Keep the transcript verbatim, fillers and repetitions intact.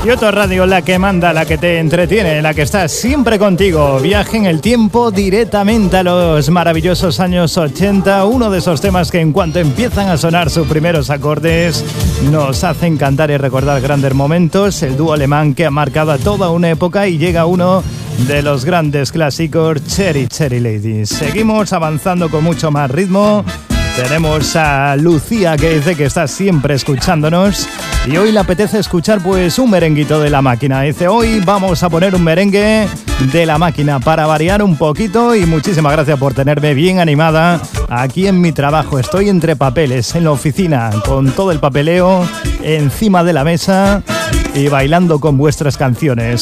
Yoto Radio, la que manda, la que te entretiene, la que está siempre contigo. Viaje en el tiempo directamente a los maravillosos años ochenta. Uno de esos temas que en cuanto empiezan a sonar sus primeros acordes nos hacen cantar y recordar grandes momentos. El dúo alemán que ha marcado a toda una época y llega uno de los grandes clásicos, Cherry Cherry Ladies. Seguimos avanzando con mucho más ritmo. Tenemos a Lucía, que dice que está siempre escuchándonos y hoy le apetece escuchar pues un merenguito de La Máquina. Dice, hoy vamos a poner un merengue de La Máquina para variar un poquito, y muchísimas gracias por tenerme bien animada aquí en mi trabajo. Estoy entre papeles en la oficina con todo el papeleo encima de la mesa y bailando con vuestras canciones.